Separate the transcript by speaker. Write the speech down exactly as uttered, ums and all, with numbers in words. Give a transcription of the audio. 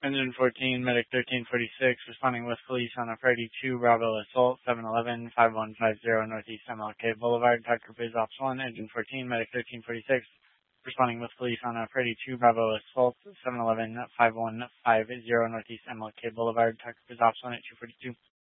Speaker 1: Engine fourteen, Medic thirteen forty-six, responding with police on a Friday two Bravo assault, seven eleven, five one five zero Northeast M L K Boulevard. Tucker Biz Ops one, Engine fourteen, Medic thirteen forty-six, responding with police on a Friday two Bravo assault, seven eleven, five one five zero Northeast M L K Boulevard. Tucker Biz Ops one at two forty-two.